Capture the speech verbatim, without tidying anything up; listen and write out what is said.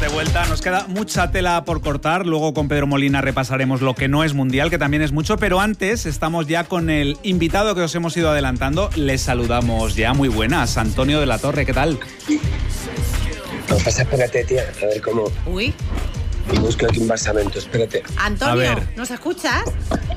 vuelta. Nos queda mucha tela por cortar. Luego con Pedro Molina repasaremos lo que no es mundial, que también es mucho. Pero antes estamos ya con el invitado que os hemos ido adelantando. Les saludamos ya. Muy buenas. Antonio de la Torre, ¿qué tal? No pasa, espérate, tía. A ver cómo... Uy. Y busco aquí un basamento, espérate. Antonio, A ver. ¿nos escuchas?